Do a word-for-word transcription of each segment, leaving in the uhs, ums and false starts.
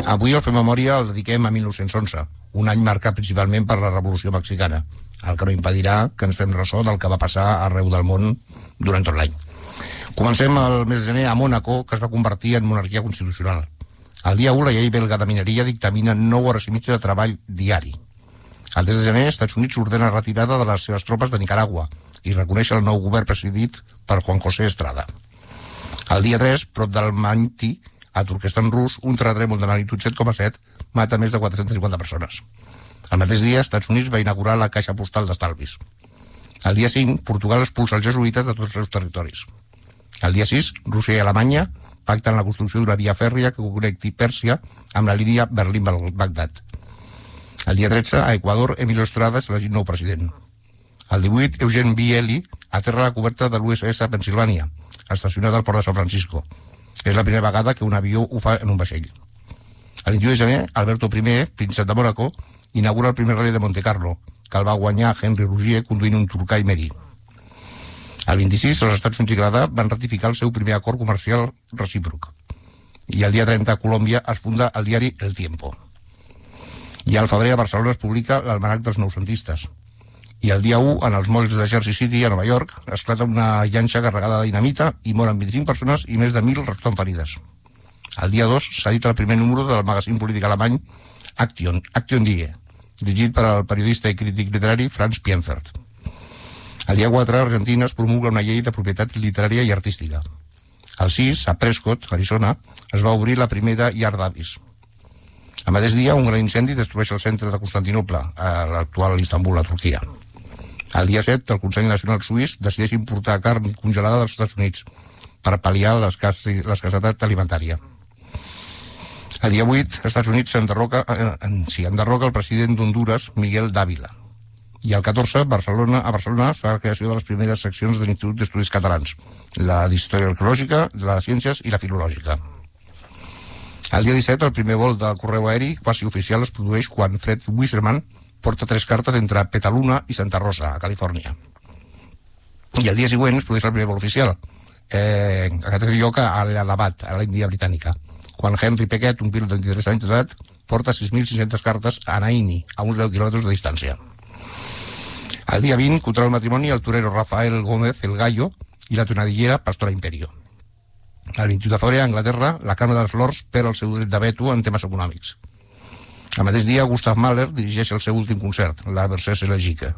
Avui el Fem Memòria el dediquem a mil nou-cents onze, un any marcat principalment per la Revolució Mexicana, el que no impedirà que ens fem ressò del que va passar arreu del món durant tot l'any. Comencem el mes de gener a Mònaco, que es va convertir en monarquia constitucional. El dia u, la llei belga de mineria dictamina nou hores i mitja de treball diari. El tres de gener, Estats Units ordena retirada de les seves tropes de Nicaragua i reconeix el nou govern presidit per Juan José Estrada. El dia tres, prop del Manti, a Turquestan rus, un terratrèmol de magnitud set coma set mata més de quatre-centes cinquanta persones. El mateix dia, Estats Units va inaugurar la caixa postal d'estalvis. El dia cinc, Portugal expulsa els jesuïtes de tots els seus territoris. El dia sis, Rússia i Alemanya pacten la construcció d'una via fèrria que connecti Pèrsia amb la línia Berlín-Bagdad. El dia tretze, a Equador, Emilio Estrada és elegit nou president. El divuit, Eugene B. Ely aterra la coberta de l'U S S Pennsylvania, estacionada al port de San Francisco. És la primera vegada que un avió ho fa en un vaixell. El vint-i-u de gener, Alberto I, príncep de Mònaco, inaugura el primer rally de Monte Carlo, que el va guanyar Henry Rougier conduint un Turcai Meri. El vint-i-sis, els Estats Units i Canadà van ratificar el seu primer acord comercial recíproc. I el dia trenta, a Colòmbia, es funda el diari El Tiempo. I al febrer a Barcelona es publica l'Almanac dels Noucentistes. I el dia u, en els molls de Jersey City, a Nova York, esclata una llanxa carregada de dinamita i moren vint-i-cinc persones i més de mil resulten ferides. El dia dos s'edita el primer número del magazín polític alemany Action, Action Die, dirigit per al periodista i crític literari Franz Pienfert. El dia quatre, a Argentina, es promulga una llei de propietat literària i artística. El sis, a Prescott, Arizona, es va obrir la primera llar d'avis. El mateix dia, un gran incendi destrueix el centre de Constantinople, a l'actual Istanbul, a Turquia. El dia set, el Consell Nacional Suís decideix importar carn congelada dels Estats Units per pal·liar l'escassetat alimentària. El dia vuit, als Estats Units s'enderroca eh, sí, enderroca el president d'Honduras, Miguel Dávila. I el catorze, Barcelona, a Barcelona es fa la creació de les primeres seccions de l'Institut d'Estudis Catalans, la d'Història Arqueològica, de les Ciències i la Filològica. El dia disset, el primer vol del correu aeri quasi oficial es produeix quan Fred Wisserman porta tres cartes entre Petaluna i Santa Rosa, a Califòrnia. I el dia següent es produeix el primer vol oficial, eh, a aquest lloc a l'Allahabad, a l'Índia britànica, quan Henry Peckett, un pilot de vint-i-tres anys d'edat, porta sis mil sis-centes cartes a Naini, a uns deu quilòmetres de distància. El dia vint, contra el matrimoni, el torero Rafael Gómez, el Gallo, i la tonadillera Pastora Imperio. El vint-i-u de febrer, a Anglaterra, la Cambra dels Lords perd el seu dret de veto en temes econòmics. El mateix dia, Gustav Mahler dirigeix el seu últim concert, la Berceuse Elegique.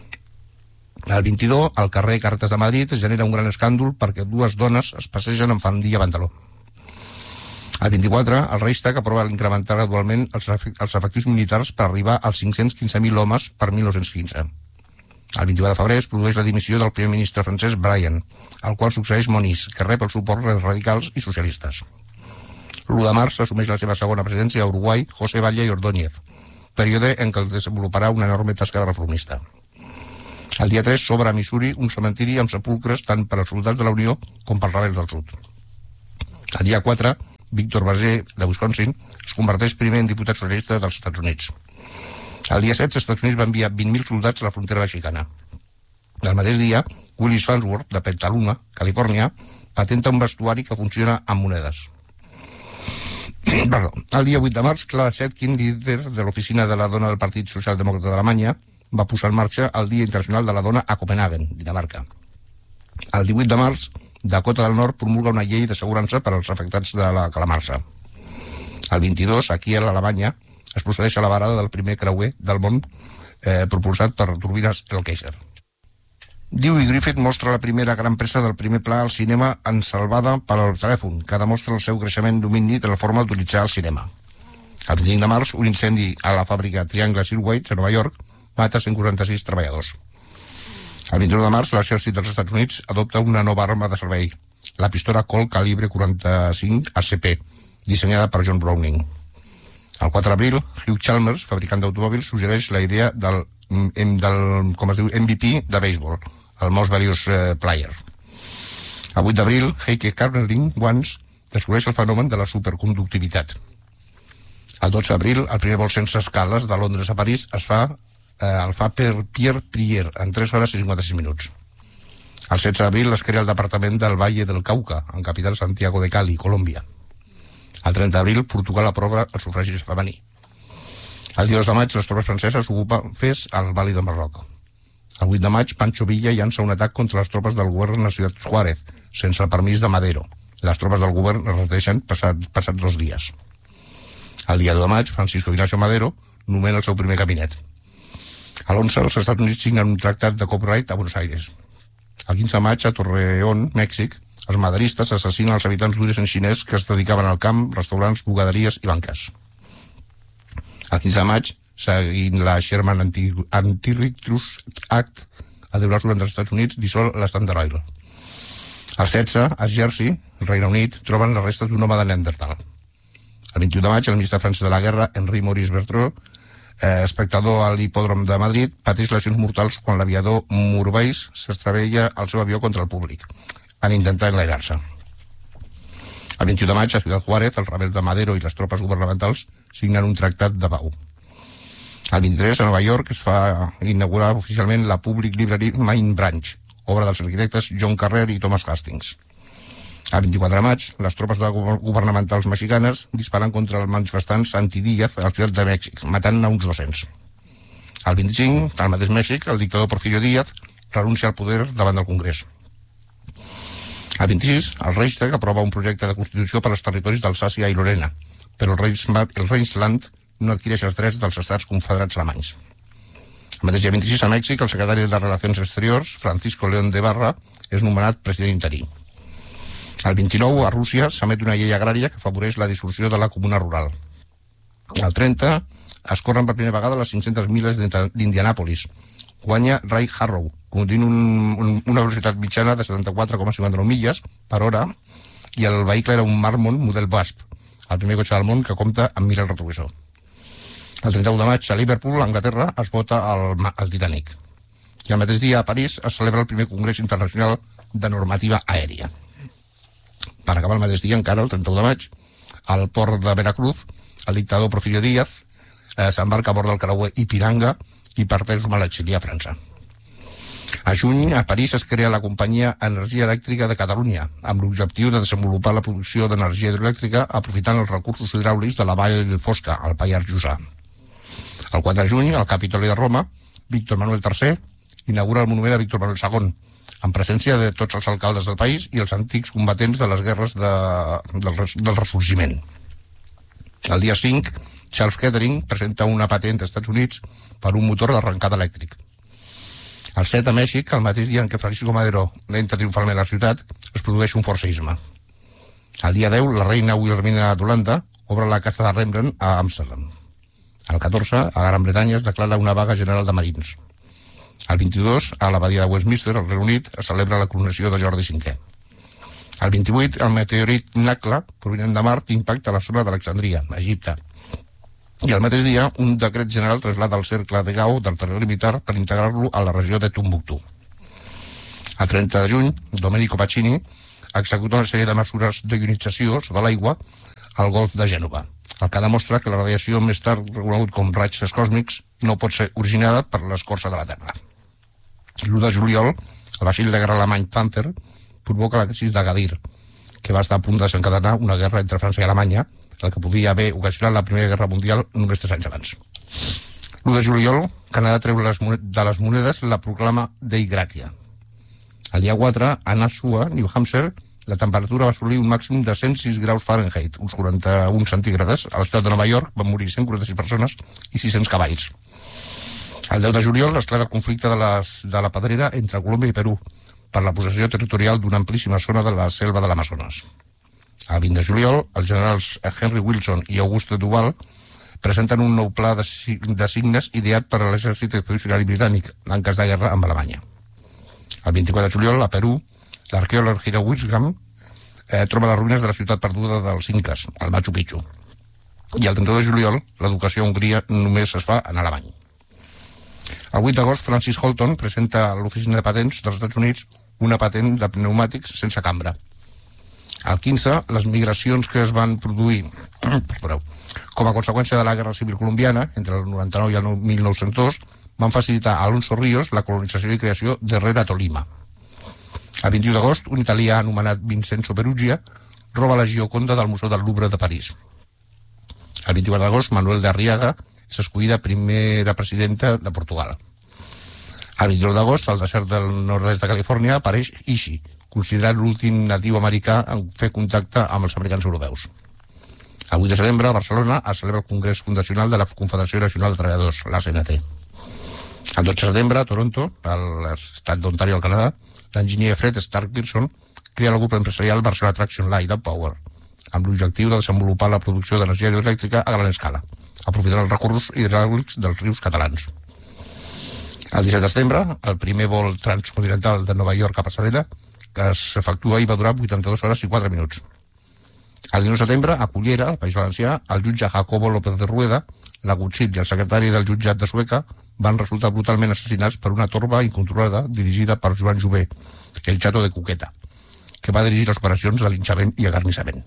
El vint-i-dos, al carrer Carretes de Madrid, es genera un gran escàndol perquè dues dones es passegen amb faldilla pantaló. El vint-i-quatre, el Reichstag aprova incrementar gradualment els efectius militars per arribar als cinc-cents quinze mil homes per mil nou-cents quinze. El vint-i-u de febrer es produeix la dimissió del primer ministre francès Brian, al qual succeeix Moniz, que rep el suport dels radicals i socialistes. L'u de març assumeix la seva segona presidència a Uruguai José Valle i Ordóñez, període en què desenvoluparà una enorme tasca reformista. El dia tres s'obre a Missouri un cementiri amb sepulcres tant per als soldats de la Unió com pels rebels del sud. El dia quatre, Víctor Berger, de Wisconsin, es converteix primer en diputat socialista dels Estats Units. El dia set, els Estats Units va enviar vint mil soldats a la frontera mexicana. El mateix dia, Willis Farnsworth, de Petaluma, Califòrnia, patenta un vestuari que funciona amb monedes. Perdó. El dia vuit de març, Clara Zetkin, líder de l'oficina de la dona del Partit Socialdemòcrata d'Alemanya, va posar en marxa el Dia Internacional de la Dona a Copenhagen, Dinamarca. El divuit de març, Dakota del Nord promulga una llei d'assegurança per als afectats de la calamarsa. El vint-i-dos, aquí a l'Alemanya, es procedeix a la varada del primer creuer del món eh, propulsat per turbines Hellkaiser. Dewey Griffith mostra la primera gran presa del primer pla al cinema ensalvada pel telèfon, que demostra el seu creixement domini de la forma d'utilitzar el cinema. El vint-i-cinc de març, un incendi a la fàbrica Triangle Airways a Nova York mata cent quaranta-sis treballadors. El vint-i-nou de març, l'exèrcit dels Estats Units adopta una nova arma de servei, la pistola Colt calibre quaranta-cinc A C P, dissenyada per John Browning. El quatre d'abril, Hugh Chalmers, fabricant d'automòbils, suggereix la idea del, del com es diu, M V P de béisbol, el Most Valuable eh, Player. El vuit d'abril, Heike Karnering Wans descobreix el fenomen de la superconductivitat. El dotze d'abril, el primer vol sense escales de Londres a París es fa, eh, el fa per Pierre Prier en tres hores i cinquanta-sis minuts. El setze d'abril es crea el departament del Valle del Cauca, en capital Santiago de Cali, Colòmbia. El trenta d'abril, Portugal aprova el sufragi femení. El dia dos de maig, les tropes franceses ocupen Fes al Vali de Marroc. El vuit de maig, Pancho Villa llança un atac contra les tropes del govern a Ciudad Juárez, sense el permís de Madero. Les tropes del govern es reteixen passat, passats dos dies. El dia deu de maig, Francisco Ignacio Madero nomena el seu primer gabinet. A l'onze, els Estats Units signen un tractat de copyright a Buenos Aires. El quinze de maig, a Torreón, Mèxic, els maderistes assassinen els habitants d'origen xinès que es dedicaven al camp, restaurants, bugaderies i banques. El quinze de maig, seguint la Sherman Anti-Antitrust Act, el Tribunal Suprem dels Estats Units dissol l'Standard Oil. El setze, a Jersey, el Regne Unit, troben les restes d'un home de Neandertal. El vint-i-u de maig, el ministre francès de la Guerra, Henri Maurice Bertrand, eh, espectador a l'hipòdrom de Madrid, pateix lesions mortals quan l'aviador Mourveis s'estrevella el seu avió contra el públic, en intentar enlairar-se. El vint-i-u de maig, a Ciudad Juárez, els rebels de Madero i les tropes governamentals signen un tractat de pau. El vint-i-tres, a Nova York, es fa inaugurar oficialment la Public Library Main Branch, obra dels arquitectes John Carrer i Thomas Hastings. El vint-i-quatre de maig, les tropes governamentals mexicanes disparen contra els manifestants anti-Díaz a la ciutat de Mèxic, matant a uns dos-cents. El vint-i-cinc, al mateix Mèxic, el dictador Porfirio Díaz renuncia al poder davant del Congrés. El vint-i-sis, el Reichstag aprova un projecte de constitució per als territoris d'Alsàcia i Lorena, però el Reichsland no adquireix els drets dels estats confederats alemanys. El mateix dia vint-i-sis, a Mèxic, el secretari de Relacions Exteriors, Francisco León de Barra, és nomenat president interí. El vint-i-nou, a Rússia, s'emet una llei agrària que afavoreix la dissolució de la comuna rural. El trenta, es corren per primera vegada les cinc-centes miles d'Indianàpolis. Guanya Ray Harrow, conduint un, un, una velocitat mitjana de setanta-quatre coma cinquanta-nou milles per hora, i el vehicle era un Marmon model V A S P, el primer cotxe del món que compta amb mira el retrovisor. El trenta-u de maig, a Liverpool, Anglaterra, es vota el, el Titanic. I el mateix dia, a París, es celebra el primer Congrés Internacional de Normativa Aèria. Per acabar el mateix dia, encara, el trenta-u de maig, al port de Veracruz, el dictador Porfirio Díaz eh, s'embarca a bord del creuer Ipiranga i parteix a l'exili a França. A juny, a París, es crea la companyia Energia Elèctrica de Catalunya, amb l'objectiu de desenvolupar la producció d'energia hidroelèctrica aprofitant els recursos hidràulics de la Vall Fosca, al Pallars Jussà. El quatre de juny, al Capitoli de Roma, Víctor Manuel tercer inaugura el monument a Víctor Manuel segon, en presència de tots els alcaldes del país i els antics combatents de les guerres de, del, del ressorgiment. El dia cinc, Charles Kettering presenta una patent als Estats Units per un motor d'arrencada elèctric. El set, a Mèxic, el mateix dia en què Francisco Madero entra triomfalment a la ciutat, es produeix un fort seisme. El dia deu, la reina Wilhelmina d'Holanda obre la casa de Rembrandt a Amsterdam. El catorze, a Gran Bretanya, es declara una vaga general de marins. El vint-i-dos, a l'abadia de Westminster, al Regne Unit, es celebra la coronació de Jordi cinquè. El vint-i-vuit, el meteorit Nacla, provinent de Mart, impacta la zona d'Alexandria, Egipte. I al mateix dia, un decret general traslada el cercle de Gao del territori militar per integrar-lo a la regió de Tombouctou. El trenta de juny, Domenico Pacini executa una sèrie de mesures d'ionització de l'aigua al golf de Gènova, el que demostra que la radiació més tard reconegut com raigs còsmics no pot ser originada per l'escorça de la Terra. L'u de juliol, el vaixell de guerra alemany Panther provoca la crisi d'Agadir, que va estar a punt de desencadenar una guerra entre França i Alemanya, el que podria haver ocasionat la Primera Guerra Mundial només tres anys abans. l'u de juliol, Canadà treu les de les monedes la proclama Dei Gratia. El dia quatre, a Nashua, New Hampshire, la temperatura va assolir un màxim de cent sis graus Fahrenheit, uns quaranta-un centígrades. A la ciutat de Nova York van morir cent quaranta-sis persones i sis-cents cavalls. El deu de juliol esclata el conflicte de, les, de la Pedrera entre Colòmbia i Perú per la possessió territorial d'una amplíssima zona de la selva de l'Amazones. El vint de juliol, els generals Henry Wilson i Auguste Duval presenten un nou pla de, de signes ideat per a l'exèrcit expedicionari britànic en cas de guerra amb Alemanya. El vint-i-quatre de juliol, a Perú, l'arqueòleg Hiro Wisgam eh, troba les ruïnes de la ciutat perduda dels Incas, el Machu Picchu. I el trenta de juliol, l'educació a Hongria només es fa en alemany. El vuit d'agost, Francis Holton presenta a l'oficina de patents dels Estats Units una patent de pneumàtics sense cambra. El quinze, les migracions que es van produir com a conseqüència de la Guerra Civil Colombiana, entre el noranta-nou i el mil nou-cents dos, van facilitar a Alonso Ríos la colonització i creació d'Herrera Tolima. El vint-i-u d'agost, un italià anomenat Vincenzo Peruggia roba la Gioconda del Museu del Louvre de París. El vint-i-quatre d'agost, Manuel de Arriaga és escollida primera presidenta de Portugal. El vint-i-nou d'agost, al desert del nord-est de Califòrnia, apareix Ishi, considerat l'últim natiu americà en fer contacte amb els americans europeus. El vuit de setembre, a Barcelona, es celebra el Congrés Fundacional de la Confederació Nacional de Treballadors, la C N T. El dotze de setembre, a Toronto, a l'estat d'Ontario, al Canadà, l'enginyer Fred Stark Pearson crea el grup empresarial Barcelona Traction Light and Power, amb l'objectiu de desenvolupar la producció d'energia elèctrica a gran escala, aprofitant els recursos hidràulics dels rius catalans. El disset de setembre, el primer vol transcontinental de Nova York a Pasadena, que s'efectua i va durar vuitanta-dues hores i quatre minuts. El dinou de setembre, a Cullera, al País Valencià, el jutge Jacobo López de Rueda, l'agutzil i el secretari del jutjat de Sueca van resultar brutalment assassinats per una torba incontrolada dirigida per Joan Jové, el Chato de Cuqueta, que va dirigir les operacions de linxament i agarnissament.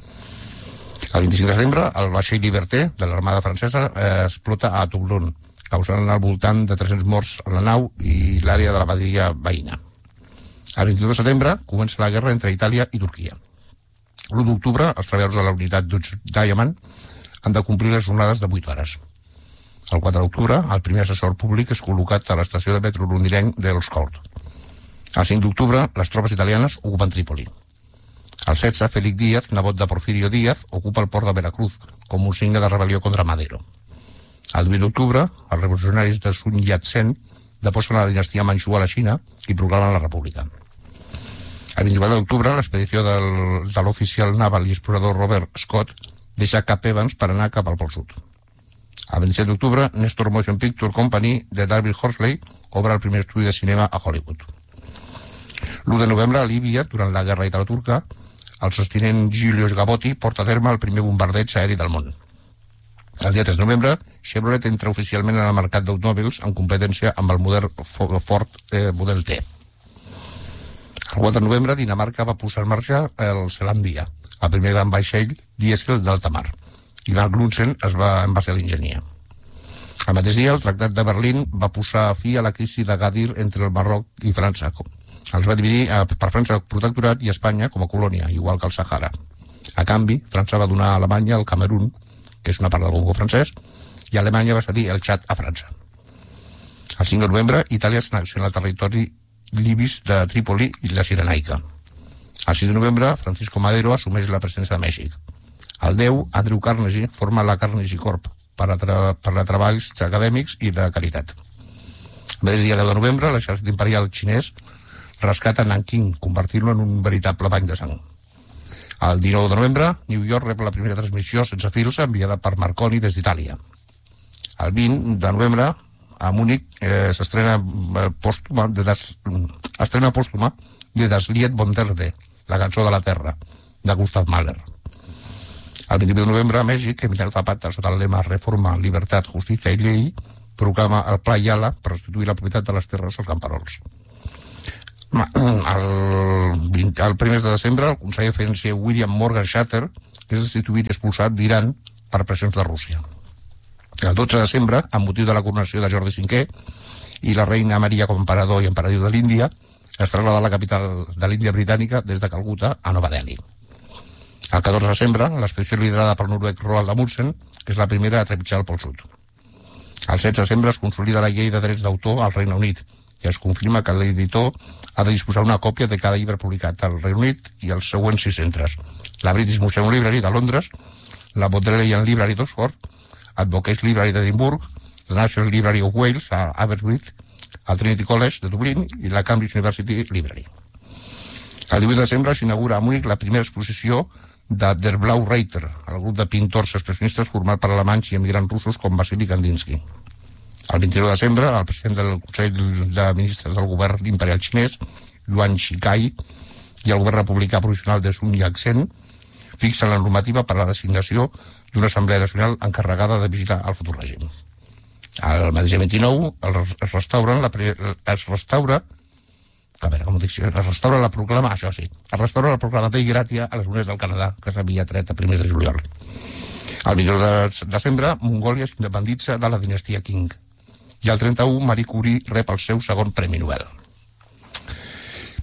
El vint-i-cinc de setembre, el vaixell Liberté de l'Armada Francesa eh, explota a Toulon, causant al voltant de tres-cents morts a la nau i l'àrea de la badia veïna. El vint-i-dos de setembre comença la guerra entre Itàlia i Turquia. L'u d'octubre, els treballadors de la unitat Dutch Diamond han de complir les jornades de vuit hores. El quatre d'octubre, el primer assessor públic és col·locat a l'estació de metro londinenc d'Elscourt. El cinc d'octubre, les tropes italianes ocupen Trípoli. El setze, Félix Díaz, nebot de Porfirio Díaz, ocupa el port de Veracruz com un signe de rebel·lió contra Madero. El divuit d'octubre, els revolucionaris de Sun Yat-sen deposen la dinastia Manxú a la Xina i proclamen la república. El vint-i-quatre d'octubre, l'expedició del, de l'oficial naval i explorador Robert Scott deixa Cap Evans per anar cap al Pol Sud. El vint-i-set d'octubre, Nestor Motion Picture Company de David Horsley obre el primer estudi de cinema a Hollywood. L'u de novembre, a Líbia, durant la guerra italo-turca, el sostinent Giulio Gavotti porta a terme el primer bombardeig aeri del món. El dia tres de novembre, Chevrolet entra oficialment en el mercat d'automòbils en competència amb el model Ford eh, Model T. El quatre de novembre, Dinamarca va posar en marxa el Zelandia, el primer gran vaixell dièsel d'alta mar, i Mark Knudsen es va, en va ser l'enginyer. El mateix dia, el Tractat de Berlín va posar fi a la crisi de Gadir entre el Marroc i França. Els va dividir eh, per França protectorat i Espanya com a colònia, igual que el Sàhara. A canvi, França va donar a Alemanya el Camerún, que és una part del Congo francès, i Alemanya va cedir el Txad a França. El cinc de novembre, Itàlia s'annexiona al territori libis de Trípoli i la Cirenaica. El sis de novembre, Francisco Madero assumeix la presidència de Mèxic. El deu, Andrew Carnegie forma la Carnegie Corp per a, tra per a treballs acadèmics i de caritat. El mateix dia deu de novembre, l'exèrcit imperial xinès rescata Nanking, convertint-lo en un veritable bany de sang. El dinou de novembre, New York rep la primera transmissió sense fils enviada per Marconi des d'Itàlia. El vint de novembre, a Múnich, eh, s'estrena eh, pòstuma de das, estrena pòstuma de Das Lied von der Erde, la cançó de la terra, de Gustav Mahler. El vint-i-vuit de novembre, a Mèxic, Emiliano Zapata, sota el lema Reforma, Libertat, Justícia i Llei, proclama el Pla Yala per restituir la propietat de les terres als camperols. El, vint, el primer de desembre, el conseller financer William Morgan Shatter és destituït i expulsat d'Iran per pressions de Rússia. El dotze de desembre, amb motiu de la coronació de Jordi cinquè i la reina Maria com a emperador i emperadriu de l'Índia, es traslada a la capital de l'Índia britànica des de Calcuta a Nova Delhi. El catorze de desembre, l'expedició liderada pel noruec Roald Amundsen és la primera a trepitjar el Pol Sud. El setze de desembre es consolida la llei de drets d'autor al Regne Unit i es confirma que l'editor ha de disposar una còpia de cada llibre publicat al Regne Unit i els següents sis centres: la British Museum Library de Londres, la Bodleian Library d'Oxford, Advocates Library d'Edimburg, la National Library of Wales a Aberystwyth, el Trinity College de Dublín i la Cambridge University Library. El divuit de desembre s'inaugura a Múnich la primera exposició de Der Blau Reiter, el grup de pintors expressionistes format per alemanys i emigrants russos com Vasily Kandinsky. El vint-i-nou de desembre, el president del Consell de Ministres del govern imperial xinès, Yuan Shikai, i el govern republicà provisional de Sun Yat-sen fixen la normativa per a la designació d'una assemblea nacional encarregada de vigilar el futur règim. El mateix vint-i-nou es restaura la, es restaura a veure, com ho dic, es restaura la proclama, això sí, es restaura la proclama de Gràcia a les unitats del Canadà, que s'havia tret a primers de juliol. El vint-i-nou de desembre, Mongòlia s'independitza de la dinastia Qing. I el trenta-u, Marie Curie rep el seu segon Premi Nobel.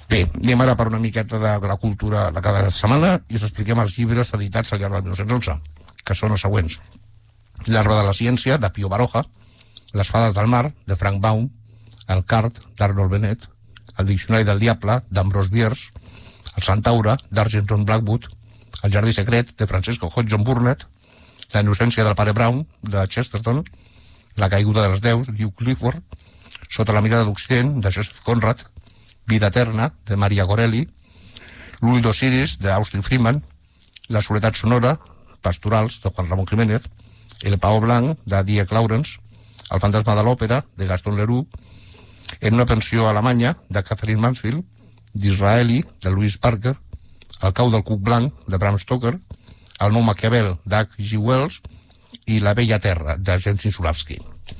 Bé, anem ara per una miqueta de la cultura de cada setmana i us expliquem els llibres editats al llarg del mil nou-cents onze, que són els següents. L'arbre de la ciència, de Pío Baroja, Les fades del mar, de Frank Baum, El card, d'Arnold Bennett, El diccionari del diable, d'Ambrose Bierce, El centaure, d'Argenton Blackwood, El jardí secret, de Francisco Hodgson Burnett, La innocència del pare Brown, de Chesterton, La caiguda dels déus, d'Hugh Clifford, Sota la mirada d'Occident, de Joseph Conrad, Vida eterna, de Maria Gorelli, L'ull d'Osiris, d'Austin Freeman, La soledat sonora, Pastorals, de Juan Ramón Jiménez, El paó blanc, de Dick Lawrence, El fantasma de l'òpera, de Gaston Leroux, En una pensió a Alemanya, de Catherine Mansfield, D'Israeli, de Louise Parker, El cau del cuc blanc, de Bram Stoker, El nou Maquiavel, d'H G Wells, i La vella terra, de Jensen Sulavsky.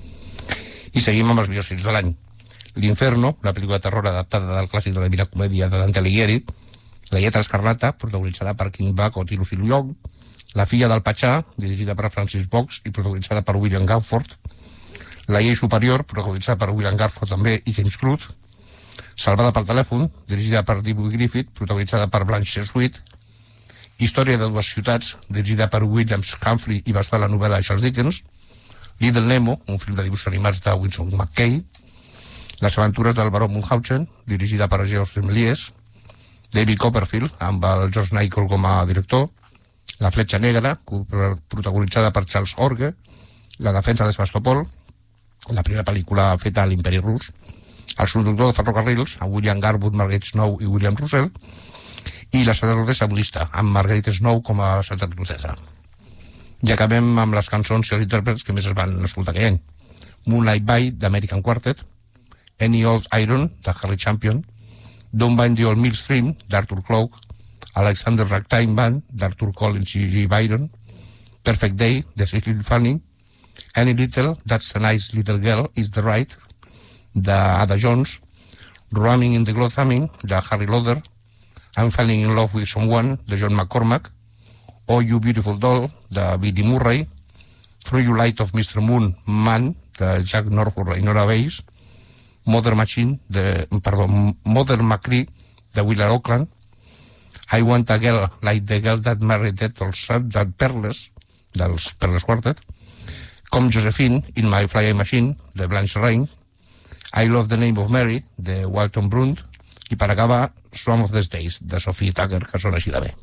I seguim amb els millors films de l'any. L'Inferno, la pel·lícula de terror adaptada del clàssic de la Divina Comèdia de Dante Alighieri, La lletra escarlata, protagonitzada per King Bach i Lucille Young, La filla del Patxà, dirigida per Francis Box i protagonitzada per William Garford, La llei superior, protagonitzada per William Garford també i James Crude, Salvada pel telèfon, dirigida per Dewey Griffith, protagonitzada per Blanche Sweet, Història de dues ciutats, dirigida per Williams Humphrey i basada en la novel·la de Charles Dickens, Little Nemo, un film de dibuixos animats de Winston McKay, Les aventures del baró Munchausen, dirigida per Georges Méliès, David Copperfield, amb el George Nichol com a director, La fletxa negra, protagonitzada per Charles Orge, La defensa de Sebastopol, la primera pel·lícula feta a l'Imperi Rus, El conductor de ferrocarrils, amb William Garwood, Margaret Snow i William Russell, i La sacerdotessa budista, amb Margaret Snow com a sacerdotessa. I acabem amb les cançons i els intèrprets que més es van escoltar aquell any. Moonlight Bay, d'American Quartet, Any Old Iron, de Harry Champion, Don't Bind the Old Millstream, d'Arthur Clarke, Alexander Ragtime Band, d'Arthur Collins i G. Byron, Perfect Day, de Cecil Fanning, Any Little, That's a Nice Little Girl, Is the Right, d'Ada Jones, Running in the Bloodhaming, de Harry Lauder, I'm Falling in Love with Someone, de John McCormack, Oh You Beautiful Doll, de Billy Murray, Through You Light of Mister Moon, Man, de Jack Norford i Nora Bayes, Mother Machine, de, perdó, Mother McCree, de Wheeler Oakland, I Want a Girl Like the Girl That Married Ethel Sutton, de Perles, dels Perles Quartet, Com Josephine, In My Flying Machine, de Blanche Rain, I Love the Name of Mary, de Walton Brunt, i per acabar, Some of These Days, de Sophie Tucker, que sona així de bé.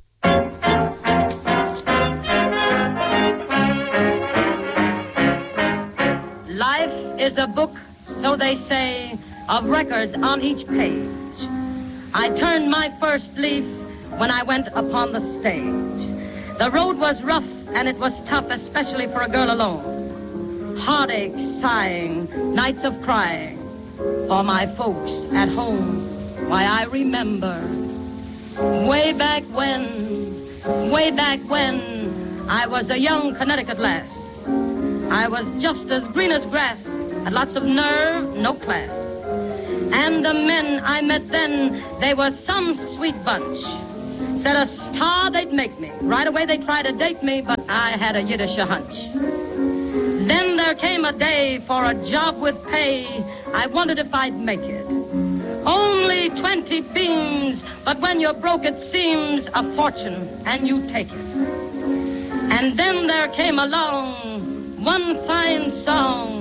Life is a book, so they say, of records on each page. I turned my first leaf when I went upon the stage. The road was rough and it was tough, especially for a girl alone. Heartache, sighing, nights of crying. For my folks at home, why I remember way back when, way back when I was a young Connecticut lass. I was just as green as grass, had lots of nerve, no class. And the men I met then, they were some sweet bunch. Said a star they'd make me. Right away they tried to date me, but I had a Yiddish hunch. Then there came a day for a job with pay. I wondered if I'd make it. Only twenty beans, but when you're broke it seems a fortune, and you take it. And then there came along one fine song.